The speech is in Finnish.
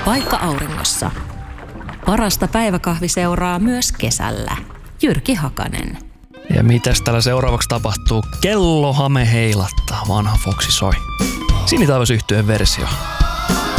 Paikka auringossa. Parasta päiväkahviseuraa myös kesällä. Jyrki Hakanen. Ja mitäs täällä seuraavaksi tapahtuu? Kellohame heilattaa, vanha Foxy soi. Sinitaivas -yhtyeen versio.